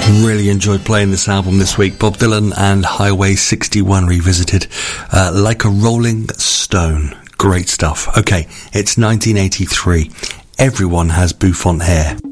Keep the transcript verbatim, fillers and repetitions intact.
Really enjoyed playing this album this week. Bob Dylan and Highway sixty-one revisited, uh, Like a Rolling Stone. Great stuff. Okay, it's nineteen eighty-three. Everyone has bouffant hair.